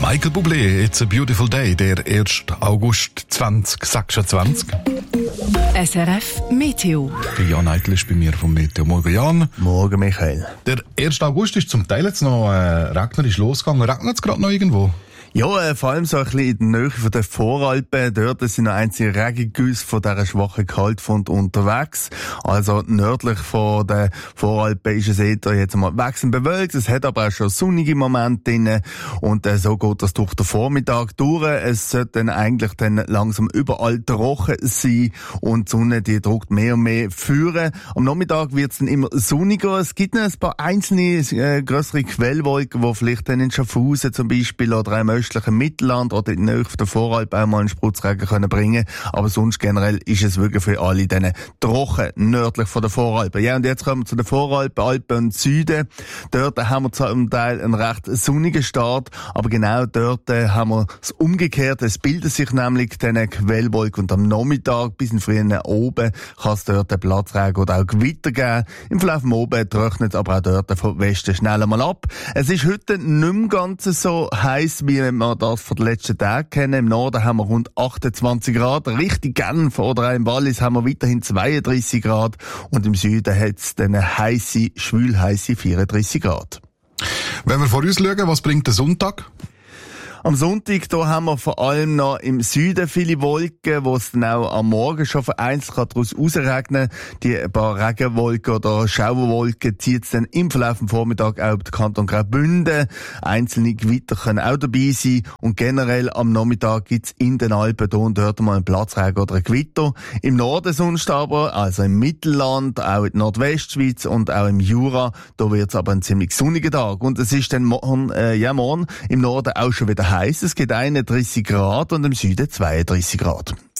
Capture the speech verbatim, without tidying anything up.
Michael Bublé, It's a Beautiful Day, der erste August zwanzig sechsundzwanzig. S R F Meteo. Der Jan Eitel ist bei mir vom Meteo. Morgen, Jan. Morgen, Michael. Der erste August ist zum Teil jetzt noch äh, regnerisch losgegangen. Regnet es gerade noch irgendwo? Ja, äh, vor allem so ein bisschen in der Nähe von den Voralpen. Dort sind noch einzelne Regengüsse von dieser schwachen Kaltfront unterwegs. Also nördlich von den Voralpen ist es eher jetzt mal wechselnd bewölkt. Es hat aber auch schon sonnige Momente drin. Und äh, so geht das durch den Vormittag durch. Es sollte dann eigentlich dann langsam überall trocken sein. Und die Sonne, die drückt mehr und mehr führen. Am Nachmittag wird es dann immer sonniger. Es gibt noch ein paar einzelne äh, grössere Quellwolken, die vielleicht dann in Schaffhausen zum Beispiel oder im östlichen Mittelland oder in der Nähe der Voralpen auch mal einen Spritzregen können bringen. Aber sonst generell ist es wirklich für alle dann trocken, nördlich von der Voralpen. Ja, und jetzt kommen wir zu den Voralpen, Alpen und Süden. Dort haben wir zum Teil einen recht sonnigen Start, aber genau dort haben wir das Umgekehrte. Es bilden sich nämlich diese Quellwolken und am Nachmittag bis in den frühen oben kann es dort Platzregen oder auch Gewitter geben. Im Verlauf am Oben trocknet aber auch dort vom Westen schnell mal ab. Es ist heute nicht mehr ganz so heiß, wie wir das von den letzten Tagen kennen. Im Norden haben wir rund achtundzwanzig Grad. Richtig Genf oder auch im Wallis haben wir weiterhin zweiunddreissig Grad. Und im Süden hat es dann eine heisse, schwülheisse vierunddreissig Grad. Wenn wir vor uns schauen, was bringt der Sonntag? Am Sonntag, da haben wir vor allem noch im Süden viele Wolken, wo es dann auch am Morgen schon vereinzelt daraus rausregnen kann. Die paar Regenwolken oder Schauerwolken zieht es dann im Verlauf des Vormittags auch über den Kanton Graubünden. Einzelne Gewitter können auch dabei sein. Und generell am Nachmittag gibt es in den Alpen hier und dort mal einen Platzregen oder ein Gewitter. Im Norden sonst aber, also im Mittelland, auch in der Nordwestschweiz und auch im Jura, da wird es aber ein ziemlich sonniger Tag. Und es ist dann morgen, äh, ja, morgen im Norden auch schon wieder heiß. Es geht einunddreissig Grad und im Süden zweiunddreissig Grad.